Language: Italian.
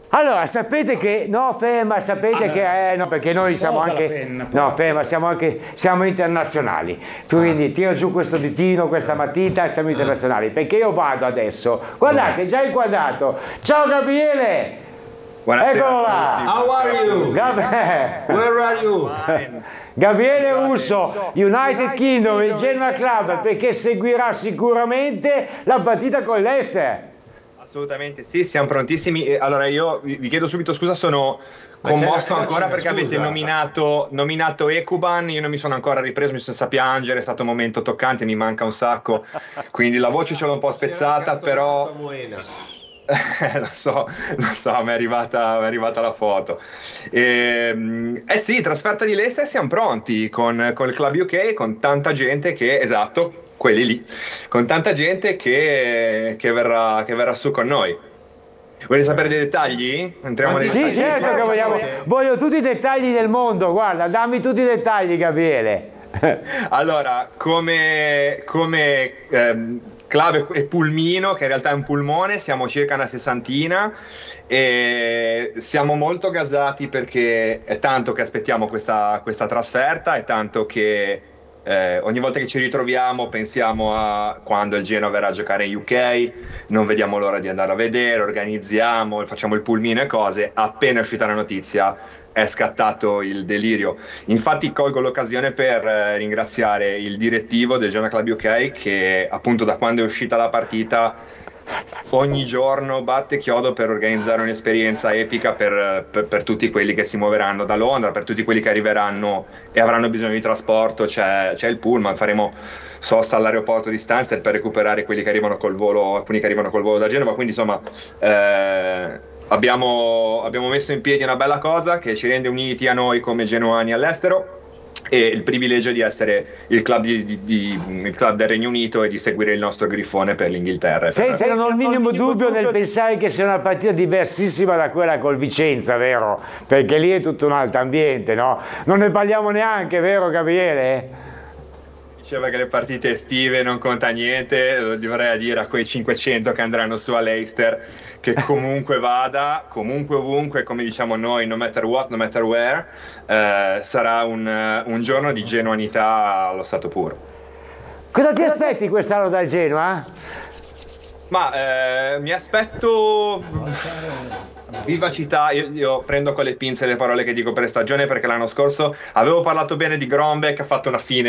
Allora, sapete che, no, ferma, sapete che, no, perché noi siamo anche, no, ferma, siamo internazionali. Tu quindi tira giù questo ditino, questa matita, siamo internazionali. Perché io vado adesso, guardate, già inquadrato. Ciao Gabriele! Buonasera. Eccolo là! How are you? Where are you? Gabriele Russo, United Kingdom, il Genoa Club, perché seguirà sicuramente la partita con l'Ester. Assolutamente sì, siamo prontissimi. Allora io vi chiedo subito scusa, sono commosso ancora perché avete nominato Ekuban, io non mi sono ancora ripreso, mi sono messo a piangere, è stato un momento toccante, mi manca un sacco, quindi la voce ce l'ho un po' spezzata, però lo so, mi è arrivata la foto. Sì, trasferta di Leicester, siamo pronti con il Club UK, con tanta gente che, esatto, quelli lì, con tanta gente che verrà su con noi. Volete sapere dei dettagli? Entriamo nei Sì, dettagli. certo che voglio tutti i dettagli del mondo, guarda, dammi tutti i dettagli, Gabriele. Allora, come club e pulmino, che in realtà è un pulmone, siamo circa una sessantina e siamo molto gasati perché è tanto che aspettiamo questa trasferta, è tanto che ogni volta che ci ritroviamo pensiamo a quando il Genoa verrà a giocare in UK, non vediamo l'ora di andare a vedere, organizziamo, facciamo il pulmino e cose. Appena è uscita la notizia è scattato il delirio. Infatti colgo l'occasione per ringraziare il direttivo del Genoa Club UK che appunto da quando è uscita la partita ogni giorno batte chiodo per organizzare un'esperienza epica per tutti quelli che si muoveranno da Londra, per tutti quelli che arriveranno e avranno bisogno di trasporto. C'è il pullman, faremo sosta all'aeroporto di Stansted per recuperare quelli che arrivano col volo, alcuni che arrivano col volo da Genova, quindi insomma abbiamo messo in piedi una bella cosa che ci rende uniti a noi come genuani all'estero e il privilegio di essere il club, il club del Regno Unito e di seguire il nostro grifone per l'Inghilterra. Senti, non ho il minimo dubbio nel pensare che sia una partita diversissima da quella col Vicenza, vero? Perché lì è tutto un altro ambiente, no? Non ne parliamo neanche, vero Gabriele? Diceva che le partite estive non conta niente, lo dovrei dire a quei 500 che andranno su a Leicester, che comunque vada, comunque ovunque, come diciamo noi, no matter what, no matter where, sarà un giorno di genuanità allo stato puro. Cosa ti aspetti quest'anno dal Genoa? Ma mi aspetto vivacità. Io prendo con le pinze le parole che dico per stagione, perché l'anno scorso avevo parlato bene di Grombeck, ha fatto una fine